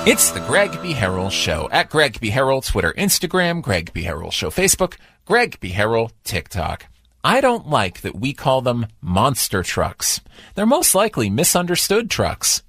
It's the Greg B. Harrell Show. At Greg B. Harrell, Twitter, Instagram, Greg B. Harrell Show, Facebook, Greg B. Harrell, TikTok. I don't like that we call them monster trucks. They're most likely misunderstood trucks.